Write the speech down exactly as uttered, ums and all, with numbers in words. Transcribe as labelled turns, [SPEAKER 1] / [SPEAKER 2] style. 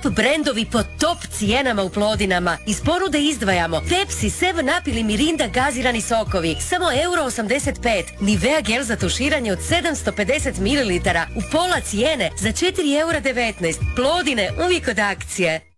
[SPEAKER 1] Top brendovi po top cijenama u Plodinama. Iz ponude izdvajamo Pepsi, seven up ili Mirinda gazirani sokovi. Samo euro osamdeset pet. Nivea gel za tuširanje od sedamsto pedeset mililitara u pola cijene za četiri eura devetnaest. Plodine uvijek od akcije.